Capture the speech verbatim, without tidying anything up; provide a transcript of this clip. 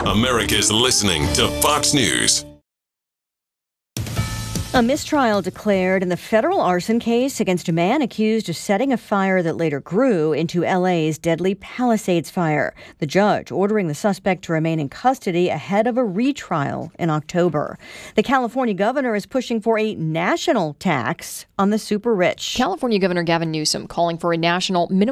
America's listening to Fox News. A mistrial declared in the federal arson case against a man accused of setting a fire that later grew into L A's deadly Palisades fire. The judge ordering the suspect to remain in custody ahead of a retrial in October. The California governor is pushing for a national tax on the super rich. California Governor Gavin Newsom calling for a national minimum